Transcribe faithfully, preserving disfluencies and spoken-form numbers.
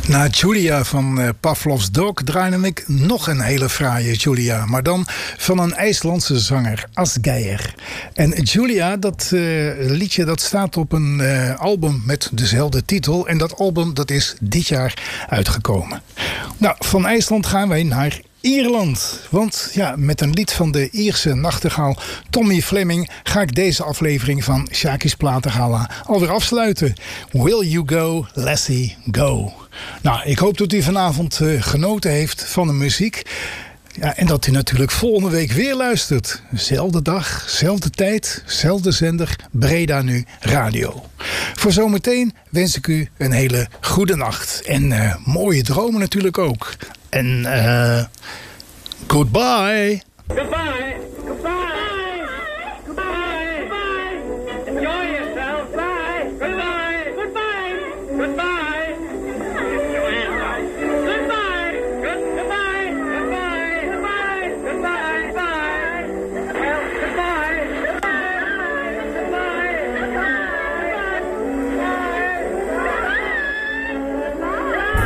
Na Julia van uh, Pavlov's Dog draaide ik nog een hele fraaie Julia. Maar dan van een IJslandse zanger, Asgeir. En Julia, dat uh, liedje dat staat op een uh, album met dezelfde titel. En dat album dat is dit jaar uitgekomen. Nou, van IJsland gaan wij naar Ierland. Want ja, met een lied van de Ierse nachtegaal Tommy Fleming ga ik deze aflevering van Sjaki's Platengala alweer afsluiten. Will you go, Lassie, go. Nou, ik hoop dat u vanavond uh, genoten heeft van de muziek. Ja, en dat u natuurlijk volgende week weer luistert. Zelfde dag, zelfde tijd, zelfde zender, Breda Nu Radio. Voor zometeen wens ik u een hele goede nacht. En uh, mooie dromen natuurlijk ook. En uh, goodbye. Goodbye. Goodbye. Goodbye. Goodbye. Enjoy yourself. Bye. Goodbye. Goodbye. Goodbye.